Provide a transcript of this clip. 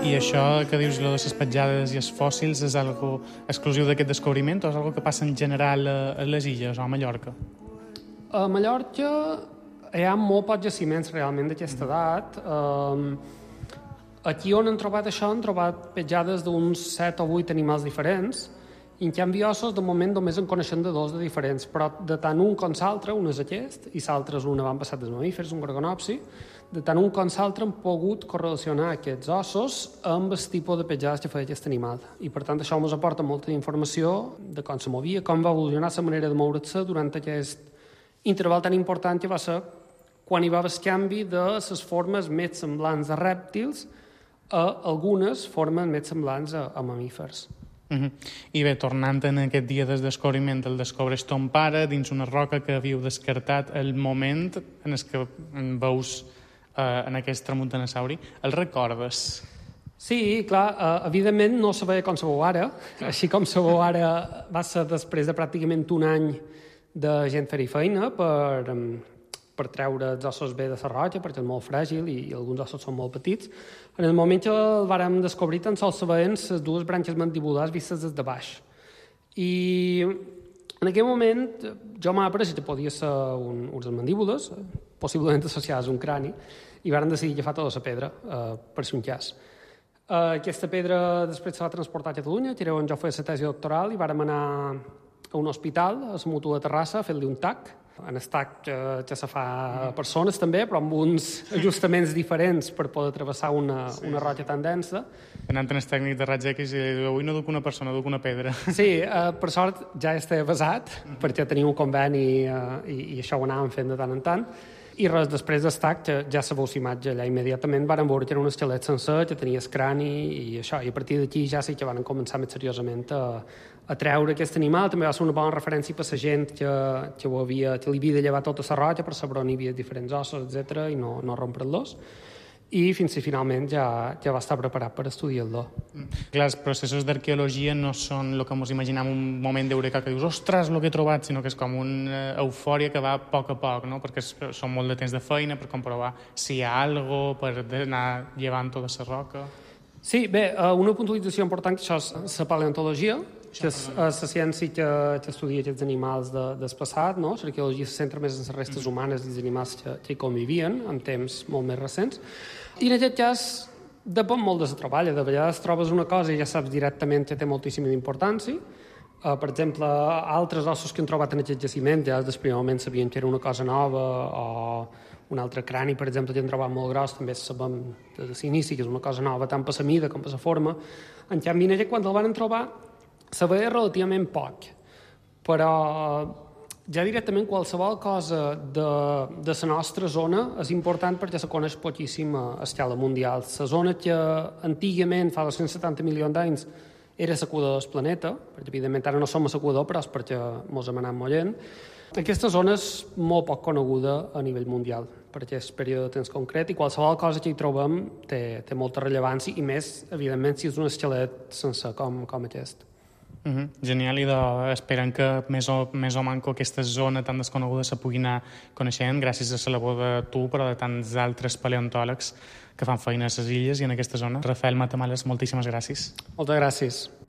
I això que dius, de les petjades i els fòssils, és algo exclusiu d'aquest descobriment o és algo que passa en general a les illes o a Mallorca? A Mallorca hi ha molt pocs jaciments realment d'aquesta edat. Aquí on han trobat això, han trobat petjades d'uns 7 o 8 animals diferents, i en canvi ossos, de moment, només en coneixem de 2 de diferents, però de tant un com l'altre, un és aquest, i l'altre és un avantpassat dels mamífers, un gorgonopsi, de tant un com l'altre han pogut correlacionar aquests ossos amb el tipus de petjades que feia aquest animal. I, per tant, això ens aporta molta informació de com se movia, com va evolucionar la manera de moure's durant aquest interval tan important que va ser quan hi va haver el canvi de les formes més semblants a rèptils a algunes formes més semblants a mamífers. I bé, tornant en aquest dia del descobriment, el descobreix ton pare dins una roca que havíeu descartat, el moment en el que veus en aquest tramuntanasauri, el recordes? Sí, clar, evidentment no se veia com se veu ara, així com se veu ara va ser després de pràcticament un any de gent fer-hi feina per treure els ossos bé de la roca, perquè és molt fràgil i alguns ossos són molt petits. En el moment que el vàrem descobrir, tan sols se veien les 2 branques mandibulars vistes des de baix. I en aquell moment jo m'ha apareixit que podia ser uns mandíbules, possiblement associades a un crani, i vàrem decidir agafar tota la pedra per si un cas. Aquesta pedra després se va transportar a Catalunya, que era on jo feia la tesi doctoral, i vàrem anar a un hospital, a la Mútua de Terrassa, a fer-li un TAC, en el TAC que se fa a persones també, però amb uns ajustaments diferents per poder travessar una roca tan densa. Anant en el tècnic de raig X i diu, avui no duc una persona, duc una pedra. Sí, per sort ja estava basat, perquè tenia un conveni i això ho anàvem fent de tant en tant. I res, després del TAC, ja se veu la imatge allà immediatament, vàrem veure que era un esquelet sencer, que tenia el crani i això, i a partir d'aquí ja sí que van començar més seriosament a treure aquest animal. També va ser una bona referència per la gent que li havia de llevar tota la roca per saber on hi havia diferents ossos, etc i no rompre-los. I fins que finalment ja va estar preparat per estudiar-lo. Clar, els processos d'arqueologia no són el que ens imaginem un moment d'eureka que dius, ostres, el que he trobat, sinó que és com una eufòria que va a poc, no? Perquè són molt de temps de feina per comprovar si hi ha alguna cosa, per anar llevant tota la roca. Sí, bé, una puntualització important, que això és la paleontologia, que és la ciència que estudia aquests animals del passat, no? L'arqueologia se centra més en les restes humanes i els animals que hi convivien en temps molt més recents. I en aquest cas depèn molt de la troballa. De vegades trobes una cosa i ja saps directament que té moltíssima importància. Per exemple, altres ossos que han trobat en aquest jaciment ja des del primer moment sabien que era una cosa nova, o un altre crani, per exemple, que han trobat molt gros, també sabem des de l'inici que és una cosa nova, tant per la mida com per la forma. En canvi, quan el van trobar, se veia relativament poc, però ja directament qualsevol cosa de la nostra zona és important perquè se coneix poquíssim a escala mundial. La zona que antigament, fa 270 milions d'anys, era l'equador del planeta, perquè evidentment ara no som a l'equador, però és perquè ens hem anat mollent. Aquesta zona és molt poc coneguda a nivell mundial per aquest període de temps concret i qualsevol cosa que hi trobem té molta rellevància i més, evidentment, si és un esquelet sencer com aquest. Genial, i esperem que més o manco aquesta zona tan desconeguda se pugui anar coneixent gràcies a la labor de tu, però de tants altres paleontòlegs que fan feina a les illes i en aquesta zona. Rafael Matamales, moltíssimes gràcies. Moltes gràcies.